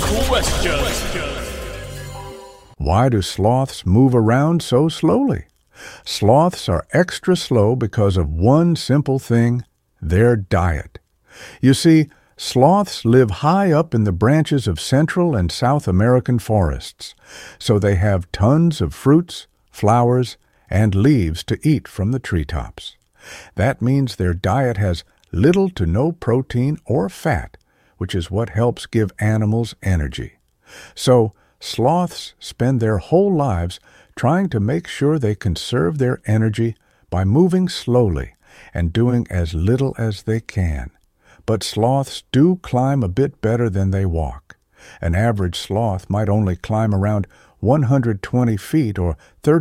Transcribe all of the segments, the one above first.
question. Why do sloths move around so slowly? Sloths are extra slow because of one simple thing, their diet. You see, sloths live high up in the branches of Central and South American forests, so they have tons of fruits, flowers, and leaves to eat from the treetops. That means their diet has little to no protein or fat, which is what helps give animals energy. So, sloths spend their whole lives trying to make sure they conserve their energy by moving slowly and doing as little as they can. But sloths do climb a bit better than they walk. An average sloth might only climb around 120 feet or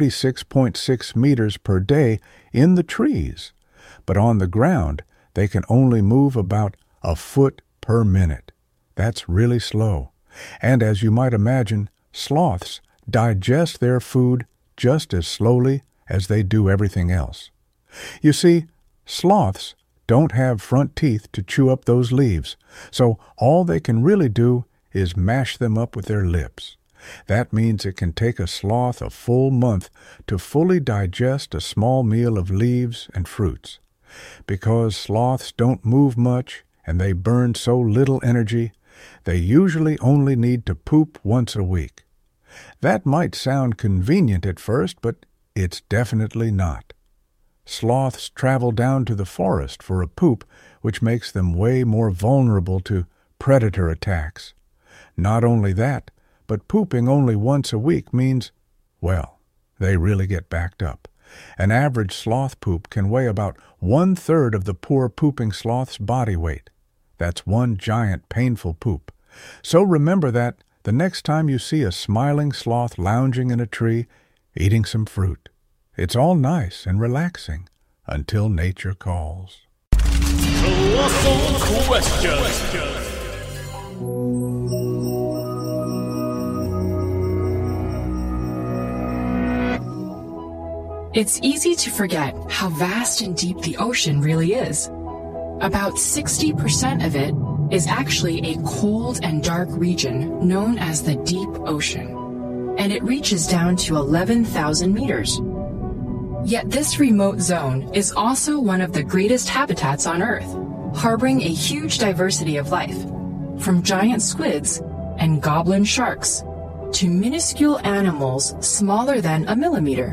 36.6 meters per day in the trees. But on the ground, they can only move about a foot per minute. That's really slow. And as you might imagine, sloths digest their food just as slowly as they do everything else. You see, sloths don't have front teeth to chew up those leaves, so all they can really do is mash them up with their lips. That means it can take a sloth a full month to fully digest a small meal of leaves and fruits. Because sloths don't move much and they burn so little energy, they usually only need to poop once a week. That might sound convenient at first, but it's definitely not. Sloths travel down to the forest for a poop, which makes them way more vulnerable to predator attacks. Not only that, but pooping only once a week means, well, they really get backed up. An average sloth poop can weigh about 1/3 of the poor pooping sloth's body weight. That's one giant painful poop. So remember that the next time you see a smiling sloth lounging in a tree, eating some fruit. It's all nice and relaxing until nature calls. Colossal question. It's easy to forget how vast and deep the ocean really is. About 60% of it is actually a cold and dark region known as the deep ocean, and it reaches down to 11,000 meters. Yet this remote zone is also one of the greatest habitats on Earth, harboring a huge diversity of life, from giant squids and goblin sharks to minuscule animals smaller than a millimeter.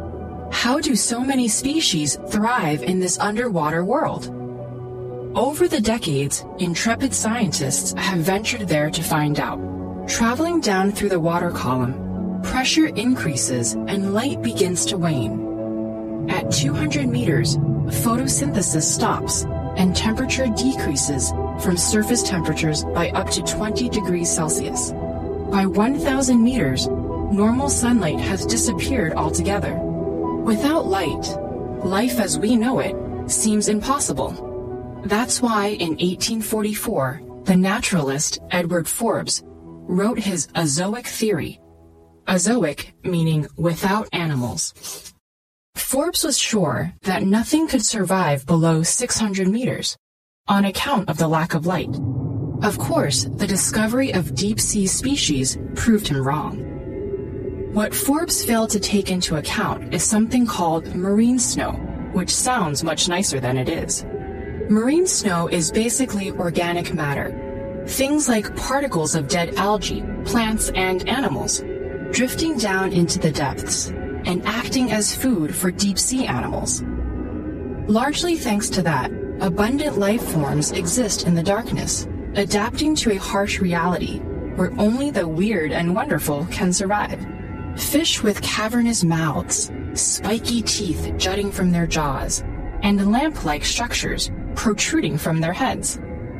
How do so many species thrive in this underwater world? Over the decades, intrepid scientists have ventured there to find out. Traveling down through the water column, pressure increases and light begins to wane. At 200 meters, photosynthesis stops and temperature decreases from surface temperatures by up to 20 degrees Celsius. By 1,000 meters, normal sunlight has disappeared altogether. Without light, life as we know it seems impossible. That's why in 1844, the naturalist Edward Forbes wrote his Azoic theory. Azoic meaning without animals. Forbes was sure that nothing could survive below 600 meters on account of the lack of light. Of course, the discovery of deep-sea species proved him wrong. What Forbes failed to take into account is something called marine snow, which sounds much nicer than it is. Marine snow is basically organic matter, things like particles of dead algae, plants, and animals, drifting down into the depths and acting as food for deep-sea animals. Largely thanks to that, abundant life forms exist in the darkness, adapting to a harsh reality where only the weird and wonderful can survive. Fish with cavernous mouths, spiky teeth jutting from their jaws, and lamp-like structures protruding from their heads.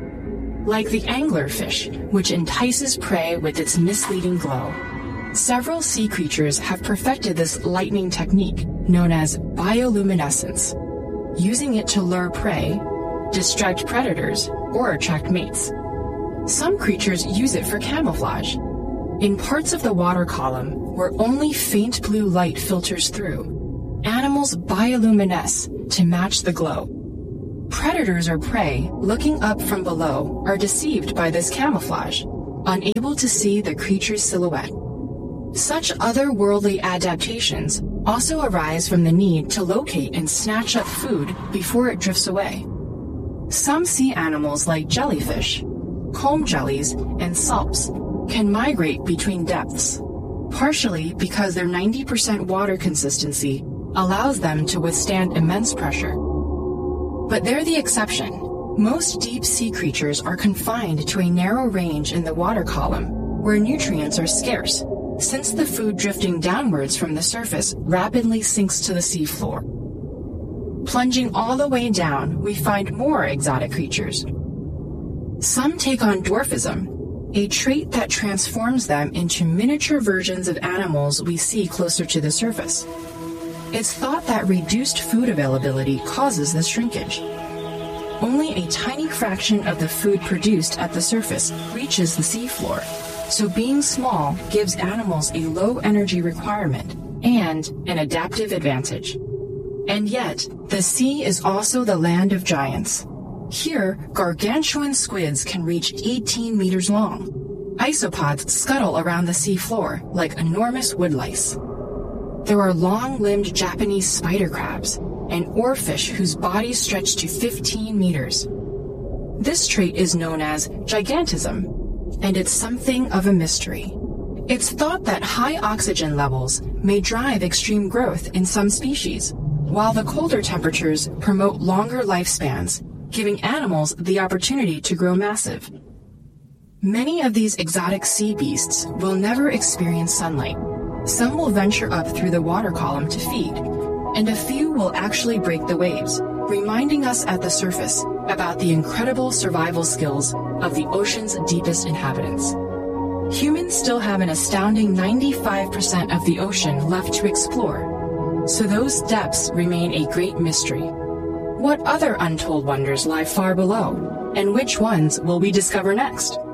Like the anglerfish, which entices prey with its misleading glow. Several sea creatures have perfected this lightning technique known as bioluminescence, using it to lure prey, distract predators, or attract mates. Some creatures use it for camouflage. In parts of the water column where only faint blue light filters through, animals bioluminesce to match the glow. Predators or prey looking up from below are deceived by this camouflage, unable to see the creature's silhouette. Such otherworldly adaptations also arise from the need to locate and snatch up food before it drifts away. Some sea animals like jellyfish, comb jellies, and salps can migrate between depths, partially because their 90% water consistency allows them to withstand immense pressure. But they're the exception. Most deep-sea creatures are confined to a narrow range in the water column where nutrients are scarce, since the food drifting downwards from the surface rapidly sinks to the seafloor. Plunging all the way down, we find more exotic creatures. Some take on dwarfism, a trait that transforms them into miniature versions of animals we see closer to the surface. It's thought that reduced food availability causes this shrinkage. Only a tiny fraction of the food produced at the surface reaches the seafloor, so being small gives animals a low energy requirement and an adaptive advantage. And yet, the sea is also the land of giants. Here, gargantuan squids can reach 18 meters long. Isopods scuttle around the seafloor like enormous woodlice. There are long-limbed Japanese spider crabs and oarfish whose bodies stretch to 15 meters. This trait is known as gigantism, and it's something of a mystery. It's thought that high oxygen levels may drive extreme growth in some species, while the colder temperatures promote longer lifespans, giving animals the opportunity to grow massive. Many of these exotic sea beasts will never experience sunlight. Some will venture up through the water column to feed, and a few will actually break the waves, reminding us at the surface about the incredible survival skills of the ocean's deepest inhabitants. Humans still have an astounding 95% of the ocean left to explore, so those depths remain a great mystery. What other untold wonders lie far below, and which ones will we discover next?